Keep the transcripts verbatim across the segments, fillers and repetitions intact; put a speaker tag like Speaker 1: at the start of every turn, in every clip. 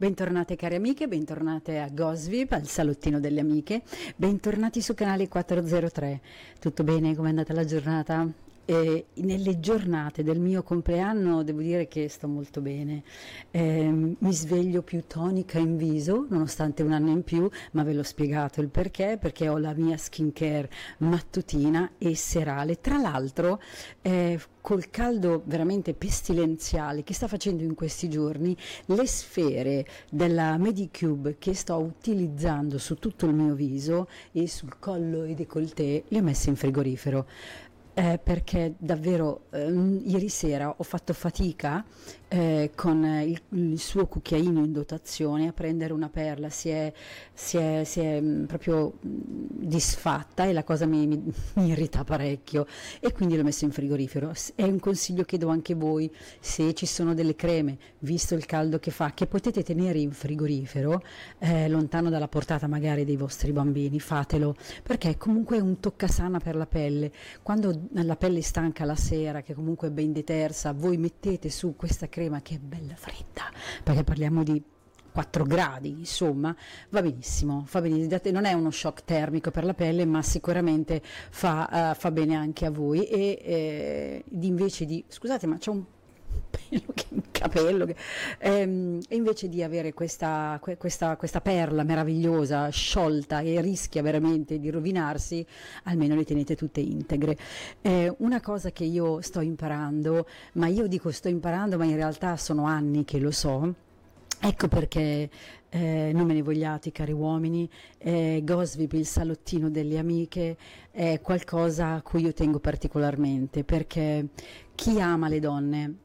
Speaker 1: Bentornate cari amiche, bentornate a Gosvip, al salottino delle amiche, bentornati su canale quattrocentotre. Tutto bene? Com'è andata la giornata? E nelle giornate del mio compleanno devo dire che sto molto bene, eh, mi sveglio più tonica in viso nonostante un anno in più, ma ve l'ho spiegato il perché, perché ho la mia skincare mattutina e serale, tra l'altro eh, col caldo veramente pestilenziale che sta facendo in questi giorni, le sfere della Medicube che sto utilizzando su tutto il mio viso e sul collo e décolleté le ho messe in frigorifero. Eh, perché davvero eh, ieri sera ho fatto fatica eh, con il, il suo cucchiaino in dotazione a prendere una perla, si è, si è, si è mh, proprio mh, disfatta e la cosa mi, mi, mi irrita parecchio e quindi l'ho messo in frigorifero. È un consiglio che do anche voi: se ci sono delle creme, visto il caldo che fa, che potete tenere in frigorifero eh, lontano dalla portata magari dei vostri bambini, fatelo, perché comunque è un toccasana per la pelle. Quando la pelle è stanca la sera, che comunque è ben detersa, voi mettete su questa crema che è bella fredda, perché parliamo di quattro gradi, insomma, va benissimo, fa benissimo. Non è uno shock termico per la pelle, ma sicuramente fa, uh, fa bene anche a voi. E eh, invece di, scusate, ma c'è un pelo che un capello che, ehm, e invece di avere questa, questa, questa perla meravigliosa sciolta e rischia veramente di rovinarsi, almeno le tenete tutte integre. Eh, una cosa che io sto imparando, ma io dico sto imparando, ma in realtà sono anni che lo so. Ecco perché eh, non me ne vogliate, cari uomini, eh, Gosvip, il salottino delle amiche, è qualcosa a cui io tengo particolarmente, perché chi ama le donne,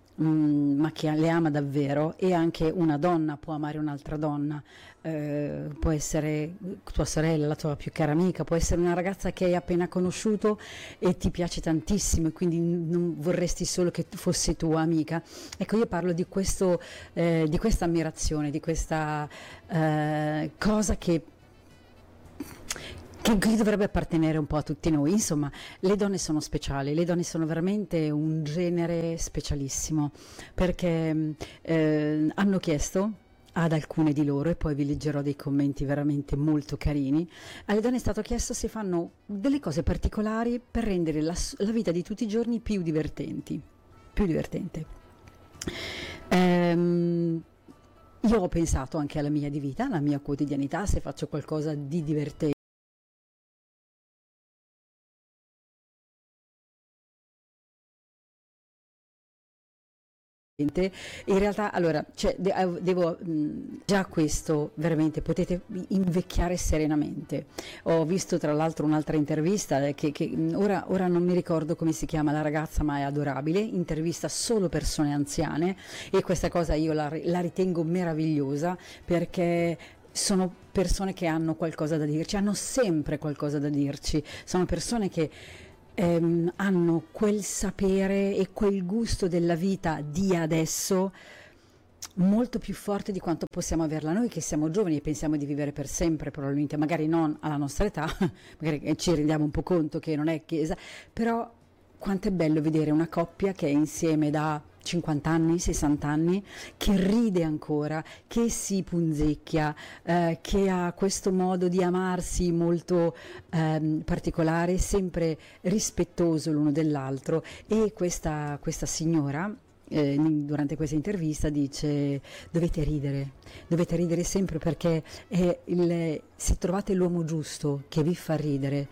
Speaker 1: Mm, ma che le ama davvero, e anche una donna può amare un'altra donna, eh, può essere tua sorella, la tua più cara amica, può essere una ragazza che hai appena conosciuto e ti piace tantissimo e quindi non vorresti solo che fossi tua amica. Ecco, io parlo di questo, eh, di questa ammirazione, di questa eh, cosa che che dovrebbe appartenere un po' a tutti noi. Insomma, le donne sono speciali, le donne sono veramente un genere specialissimo, perché eh, hanno chiesto ad alcune di loro, e poi vi leggerò dei commenti veramente molto carini, alle donne è stato chiesto se fanno delle cose particolari per rendere la, la vita di tutti i giorni più divertenti, più divertente. Ehm, io ho pensato anche alla mia di vita, alla mia quotidianità, se faccio qualcosa di divertente. In realtà, allora, cioè, de- devo, mh, già questo veramente potete invecchiare serenamente. Ho visto tra l'altro un'altra intervista che, che ora, ora non mi ricordo come si chiama la ragazza, ma è adorabile, intervista solo persone anziane, e questa cosa io la, la ritengo meravigliosa, perché sono persone che hanno qualcosa da dirci, hanno sempre qualcosa da dirci, sono persone che Ehm, hanno quel sapere e quel gusto della vita di adesso molto più forte di quanto possiamo averla noi che siamo giovani e pensiamo di vivere per sempre, probabilmente, magari non alla nostra età, magari ci rendiamo un po' conto che non è chiesa, però quanto è bello vedere una coppia che è insieme da cinquanta anni, sessanta anni, che ride ancora, che si punzecchia, eh, che ha questo modo di amarsi molto ehm, particolare, sempre rispettoso l'uno dell'altro. E questa, questa signora eh, durante questa intervista dice: dovete ridere, dovete ridere sempre, perché è il, se trovate l'uomo giusto che vi fa ridere,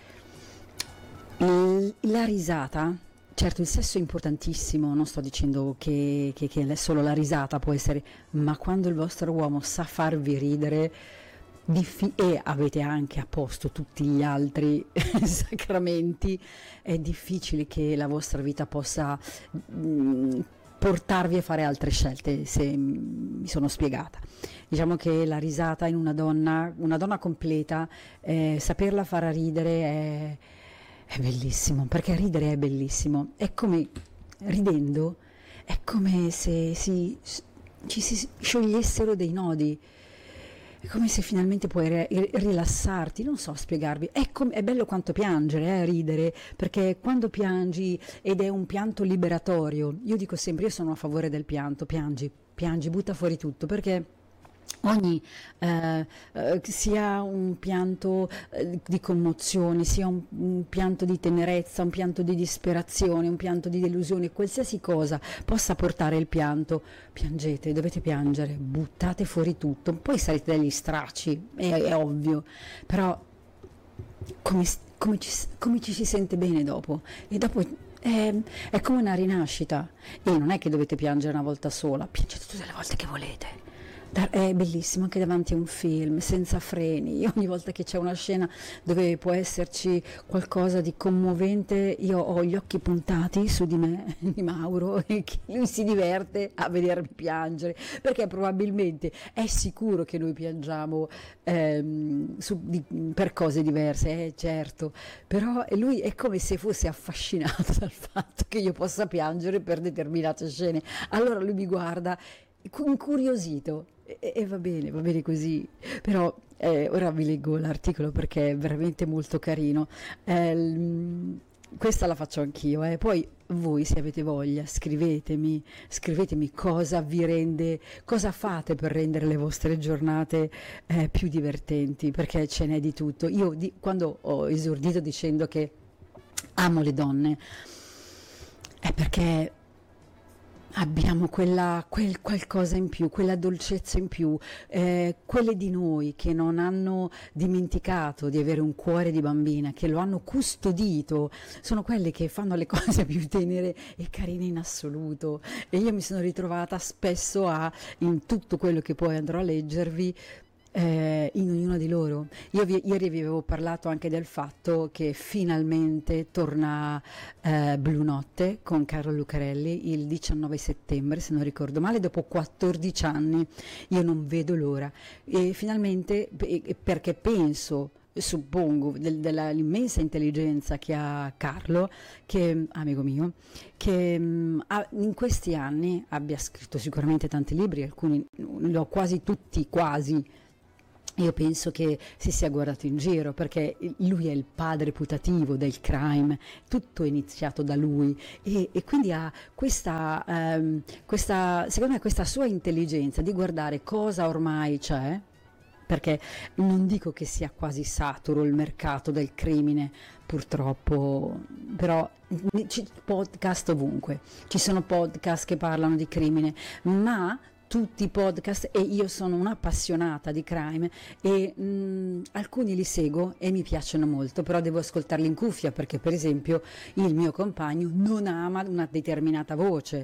Speaker 1: il, la risata. Certo, il sesso è importantissimo, non sto dicendo che, che, che solo la risata può essere, ma quando il vostro uomo sa farvi ridere diffi- e avete anche a posto tutti gli altri sacramenti, è difficile che la vostra vita possa mh, portarvi a fare altre scelte, se mi sono spiegata. Diciamo che la risata in una donna, una donna completa, eh, saperla far ridere è... È bellissimo, perché ridere è bellissimo. È come, ridendo, è come se si, ci si sciogliessero dei nodi. È come se finalmente puoi re- rilassarti, non so spiegarvi. È, com- è bello quanto piangere, eh, ridere, perché quando piangi, ed è un pianto liberatorio, io dico sempre, io sono a favore del pianto, piangi, piangi, butta fuori tutto, perché ogni eh, eh, sia un pianto eh, di commozione, sia un, un pianto di tenerezza, un pianto di disperazione, un pianto di delusione, qualsiasi cosa possa portare il pianto, piangete, dovete piangere, buttate fuori tutto, poi sarete degli stracci, è, è ovvio, però come, come, ci, come ci si sente bene dopo, e dopo è, è come una rinascita, e non è che dovete piangere una volta sola, piangete tutte le volte che volete. È bellissimo anche davanti a un film, senza freni. Io ogni volta che c'è una scena dove può esserci qualcosa di commovente, io ho gli occhi puntati su di me, di Mauro, e che lui si diverte a vedermi piangere, perché probabilmente è sicuro che noi piangiamo ehm, su, di, per cose diverse, eh, certo, però lui è come se fosse affascinato dal fatto che io possa piangere per determinate scene. Allora lui mi guarda incuriosito, e, e va bene, va bene così, però eh, ora vi leggo l'articolo perché è veramente molto carino. Eh, l- questa la faccio anch'io, eh. Poi voi, se avete voglia, scrivetemi, scrivetemi cosa vi rende, cosa fate per rendere le vostre giornate eh, più divertenti, perché ce n'è di tutto. Io di, quando ho esordito dicendo che amo le donne, è perché abbiamo quella, quel qualcosa in più, quella dolcezza in più, eh, quelle di noi che non hanno dimenticato di avere un cuore di bambina, che lo hanno custodito, sono quelle che fanno le cose più tenere e carine in assoluto. E io mi sono ritrovata spesso a, in tutto quello che poi andrò a leggervi, eh, in ognuno di loro. Io vi, ieri vi avevo parlato anche del fatto che finalmente torna eh, Blu Notte con Carlo Lucarelli il diciannove settembre, se non ricordo male, dopo quattordici anni. Io non vedo l'ora, e finalmente, e- perché penso, suppongo, del- dell'immensa intelligenza che ha Carlo, che amico mio, che mh, ha- in questi anni abbia scritto sicuramente tanti libri, alcuni li ho quasi tutti, quasi. Io penso che si sia guardato in giro, perché lui è il padre putativo del crime, tutto è iniziato da lui, e, e quindi ha questa, ehm, questa, secondo me, questa sua intelligenza di guardare cosa ormai c'è, perché non dico che sia quasi saturo il mercato del crimine, purtroppo, però ci, podcast ovunque, ci sono podcast che parlano di crimine, ma tutti i podcast, e io sono un'appassionata di crime, e mh, alcuni li seguo e mi piacciono molto, però devo ascoltarli in cuffia, perché per esempio il mio compagno non ama una determinata voce.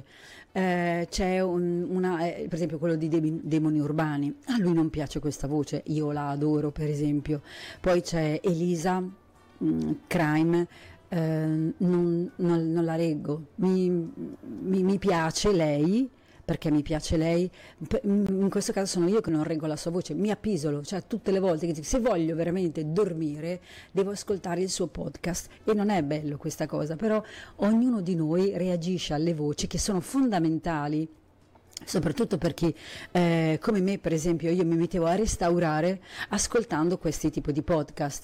Speaker 1: Eh, c'è un, una, eh, per esempio quello di Demi- Demoni Urbani, a lui non piace questa voce, io la adoro per esempio. Poi c'è Elisa, mh, Crime, eh, non, non- non la reggo, mi, mi- mi piace lei, perché mi piace lei. P- in questo caso sono io che non reggo la sua voce, mi appisolo, cioè tutte le volte che dico, se voglio veramente dormire devo ascoltare il suo podcast, e non è bello questa cosa, però ognuno di noi reagisce alle voci che sono fondamentali, soprattutto per chi, eh, come me per esempio, io mi mettevo a restaurare ascoltando questi tipi di podcast.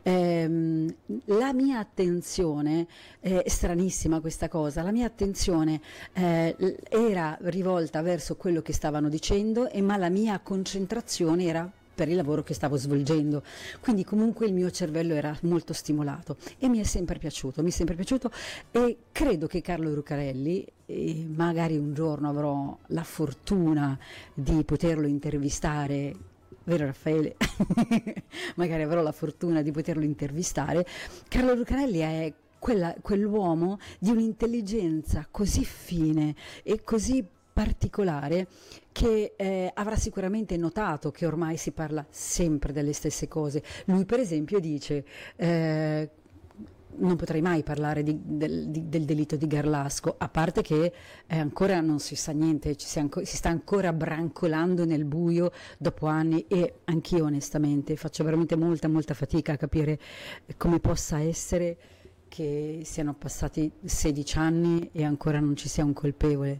Speaker 1: Ehm, la mia attenzione, eh, è stranissima questa cosa, la mia attenzione eh, l- era rivolta verso quello che stavano dicendo, e ma la mia concentrazione era per il lavoro che stavo svolgendo, quindi comunque il mio cervello era molto stimolato, e mi è sempre piaciuto, mi è sempre piaciuto, e credo che Carlo Lucarelli, e magari un giorno avrò la fortuna di poterlo intervistare, vero Raffaele? Magari avrò la fortuna di poterlo intervistare. Carlo Lucarelli è quella- quell'uomo di un'intelligenza così fine e così particolare, che eh, avrà sicuramente notato che ormai si parla sempre delle stesse cose. Lui per esempio dice, eh, non potrei mai parlare di- del, di- del delitto di Garlasco, a parte che eh, ancora non si sa niente, ci si, anco- si sta ancora brancolando nel buio dopo anni, e anch'io onestamente faccio veramente molta molta fatica a capire come possa essere che siano passati sedici anni e ancora non ci sia un colpevole.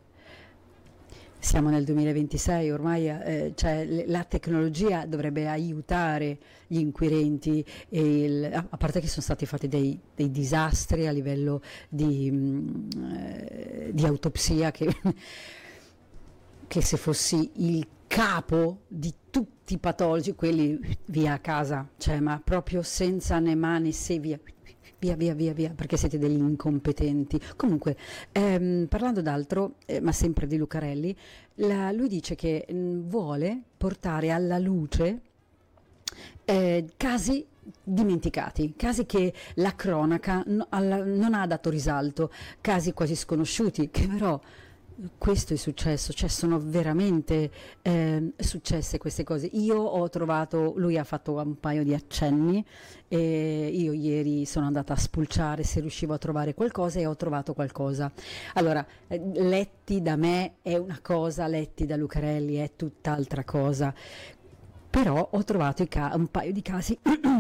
Speaker 1: Siamo nel duemilaventisei, ormai eh, cioè, le- la tecnologia dovrebbe aiutare gli inquirenti, e il- a, a parte che sono stati fatti dei, dei disastri a livello di, mh, eh, di autopsia, che, che se fossi il capo di tutti i patologi, quelli via a casa, cioè ma proprio senza né ma né se, via. Via, via, via, via, perché siete degli incompetenti. Comunque, ehm, parlando d'altro, eh, ma sempre di Lucarelli, la- lui dice che mh, vuole portare alla luce eh, casi dimenticati, casi che la cronaca no- alla- non ha dato risalto, casi quasi sconosciuti, che però questo è successo, cioè sono veramente ehm, successe queste cose. Io ho trovato, lui ha fatto un paio di accenni e io ieri sono andata a spulciare se riuscivo a trovare qualcosa e ho trovato qualcosa. Allora, eh, letti da me è una cosa, letti da Lucarelli è tutt'altra cosa, però ho trovato i ca- un paio di casi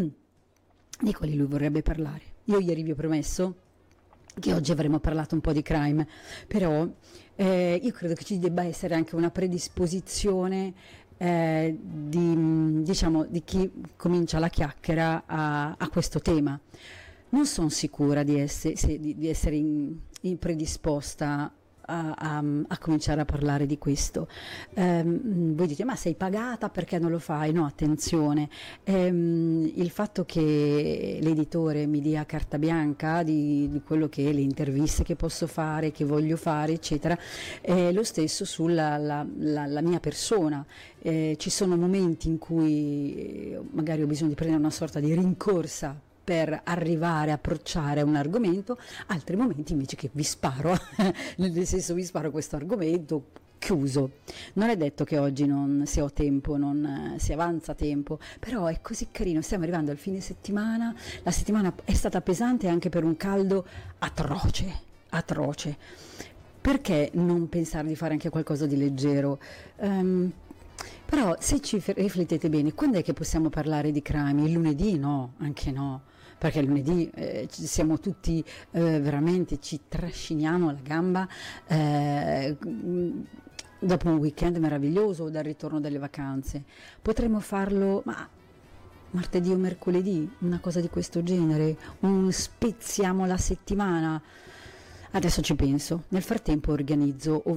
Speaker 1: di quali lui vorrebbe parlare. Io ieri vi ho promesso che oggi avremo parlato un po' di crime, però eh, io credo che ci debba essere anche una predisposizione eh, di, diciamo, di chi comincia la chiacchiera a, a questo tema. Non sono sicura di essere, se- di, di essere in, in predisposta a, a- a cominciare a parlare di questo. Ehm, voi dite, ma sei pagata perché non lo fai? No, attenzione. Ehm, il fatto che l'editore mi dia carta bianca di, di quello che le interviste che posso fare, che voglio fare, eccetera, è lo stesso sulla la, la- la mia persona. Eh, ci sono momenti in cui eh, magari ho bisogno di prendere una sorta di rincorsa per arrivare a approcciare a un argomento, altri momenti invece che vi sparo, nel senso vi sparo questo argomento chiuso. Non è detto che oggi non, se ho tempo, non eh, si avanza tempo, però è così carino, stiamo arrivando al fine settimana, la settimana è stata pesante anche per un caldo atroce, atroce. Perché non pensare di fare anche qualcosa di leggero? Ehm, Però se ci f- riflettete bene, quando è che possiamo parlare di crime? Il lunedì? No, anche no, perché il lunedì eh, ci siamo tutti eh, veramente, ci trasciniamo la gamba eh, mh, dopo un weekend meraviglioso dal ritorno dalle vacanze. Potremmo farlo, ma martedì o mercoledì, una cosa di questo genere, un spezziamo la settimana. Adesso ci penso, nel frattempo organizzo